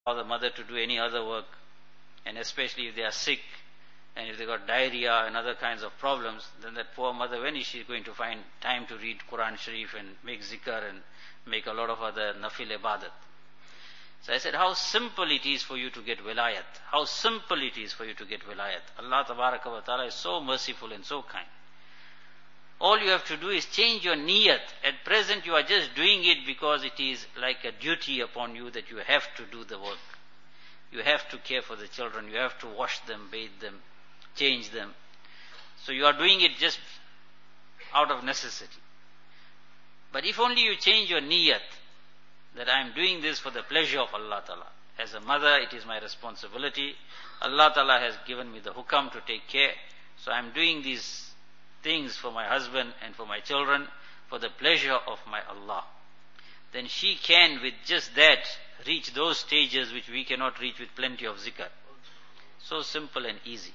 allow the mother to do any other work, and especially if they are sick, and if they got diarrhea and other kinds of problems, then that poor mother, when is she going to find time to read Quran Sharif and make zikr and make a lot of other nafil ibadat? So I said, how simple it is for you to get wilayat. How simple it is for you to get wilayat. Allah Tabaraka wa Ta'ala is so merciful and so kind. All you have to do is change your niyat. At present you are just doing it because it is like a duty upon you that you have to do the work. You have to care for the children. You have to wash them, bathe them, change them. So you are doing it just out of necessity. But if only you change your niyat, that I am doing this for the pleasure of Allah Ta'ala. As a mother, it is my responsibility. Allah Ta'ala has given me the hukam to take care. So I am doing these things for my husband and for my children for the pleasure of my Allah. Then she can, with just that, reach those stages which we cannot reach with plenty of zikr. So simple and easy.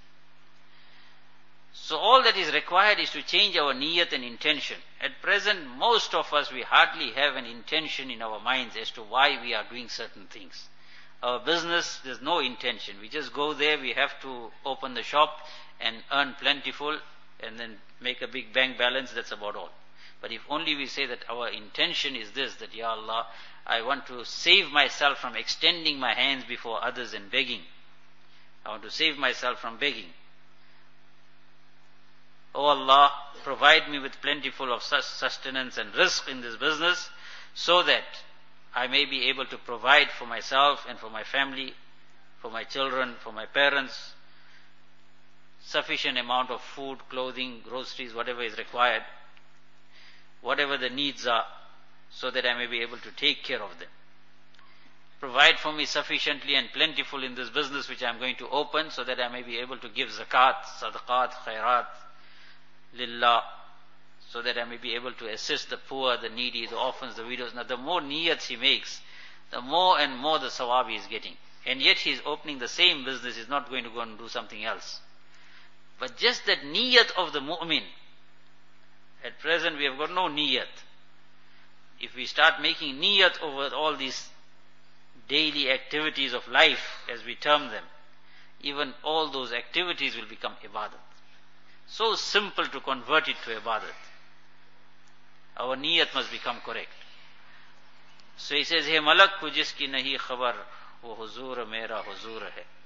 So all that is required is to change our niyat and intention. At present, most of us, we hardly have an intention in our minds as to why we are doing certain things. Our business, there's no intention. We just go there, we have to open the shop and earn plentiful and then make a big bank balance, that's about all. But if only we say that our intention is this, that Ya Allah, I want to save myself from extending my hands before others and begging. I want to save myself from begging. Oh Allah, provide me with plentiful of sustenance and rizq in this business so that I may be able to provide for myself and for my family, for my children, for my parents, sufficient amount of food, clothing, groceries, whatever is required, whatever the needs are, so that I may be able to take care of them. Provide for me sufficiently and plentiful in this business which I am going to open so that I may be able to give zakat, sadaqat, khairat, lillah, so that I may be able to assist the poor, the needy, the orphans, the widows. Now the more niyats he makes, the more and more the sawab he is getting. And yet he is opening the same business, he is not going to go and do something else. But just that niyat of the mu'min, at present we have got no niyat. If we start making niyat over all these daily activities of life, as we term them, even all those activities will become ibadat. So simple to convert it to ibadat. Our niyat must become correct. So he says, Hey malak ko jiski nahi khabar, wo huzur mera huzur hai.